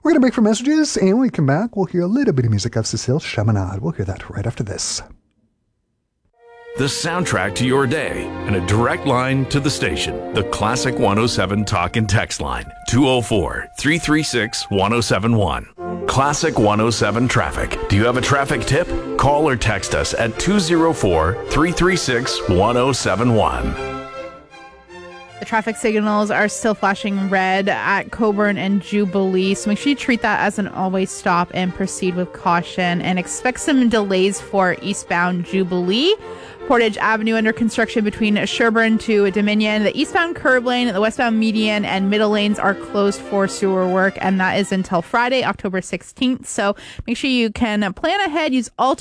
We're going to break for messages, and when we come back, we'll hear a little bit of music of Cecile Chaminade. We'll hear that right after this. The soundtrack to your day and a direct line to the station. The Classic 107 talk and text line. 204-336-1071. Classic 107 traffic. Do you have a traffic tip? Call or text us at 204-336-1071. The traffic signals are still flashing red at Coburn and Jubilee, so make sure you treat that as an always stop and proceed with caution, and expect some delays for eastbound Jubilee. Portage Avenue under construction between Sherburne to Dominion. The eastbound curb lane, the westbound median, and middle lanes are closed for sewer work, and that is until Friday, October 16th. So make sure you can plan ahead, use alternate